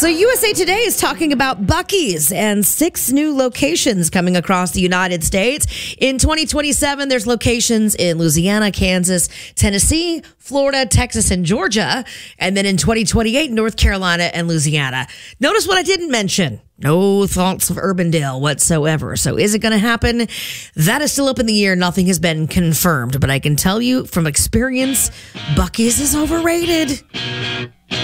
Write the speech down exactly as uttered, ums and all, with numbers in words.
So U S A Today is talking about Buc-ee's and six new locations coming across the United States. In twenty twenty-seven, there's locations in Louisiana, Kansas, Tennessee, Florida, Texas, and Georgia. And then in twenty twenty-eight, North Carolina and Louisiana. Notice what I didn't mention. No thoughts of Urbandale whatsoever. So is it going to happen? That is still up in the air. Nothing has been confirmed. But I can tell you from experience, Buc-ee's is overrated.